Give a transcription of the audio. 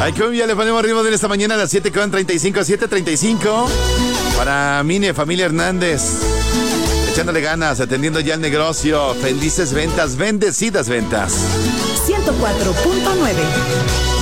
Ay, cumbia, le ponemos ritmo de esta mañana a las 7:35, 7:35. Para Mine, familia Hernández. Echándole ganas, atendiendo ya el negocio. Felices ventas, bendecidas ventas. 104.9